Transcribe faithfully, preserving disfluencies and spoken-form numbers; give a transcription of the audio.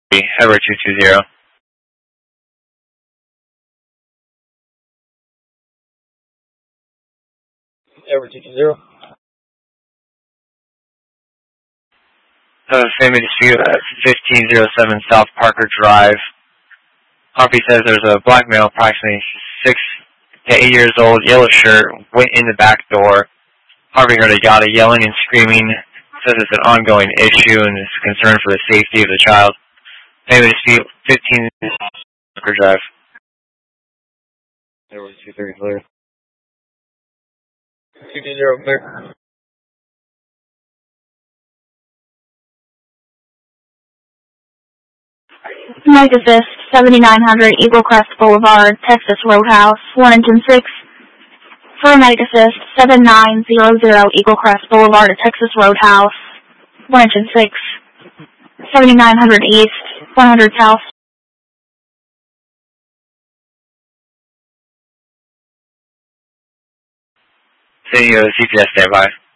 Edward two two zero. Edward two two zero. Uh, family dispute at fifteen oh seven South Parker Drive. Harvey says there's a black male, approximately six to eight years old, yellow shirt, went in the back door. Harvey heard a yada yelling and screaming. Says it's an ongoing issue and is concerned for the safety of the child. Family dispute fifteen Parker Drive. Edward two thirty clear. two two zero clear. Megafist, seventy-nine hundred Eagle Crest Boulevard, Texas Roadhouse, one engine six. For Megafist, seven nine zero zero Eagle Crest Boulevard, Texas Roadhouse, one engine six. seventy-nine hundred East, one hundred South. Sending you a C P S standby.